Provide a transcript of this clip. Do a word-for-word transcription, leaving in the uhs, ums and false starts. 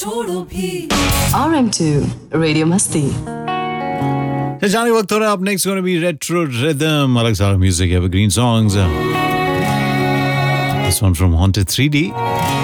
R M two Radio Masti. तो जाने वक्त हो रहा है. Up next going to be Retro Rhythm. अलग सारा music, evergreen songs. This one from Haunted three D.